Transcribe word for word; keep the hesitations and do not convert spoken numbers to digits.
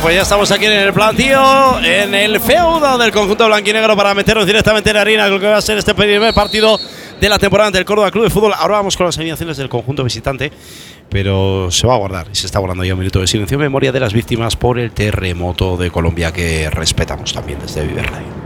pues ya estamos aquí en el plantío, en el feudo del conjunto blanquinegro para meternos directamente en la harina con lo que va a ser este primer partido de la temporada del Córdoba Club de Fútbol. Ahora vamos con las alineaciones del conjunto visitante, pero se va a guardar y se está guardando ya un minuto de silencio en memoria de las víctimas por el terremoto de Colombia que respetamos también desde Viver Radio.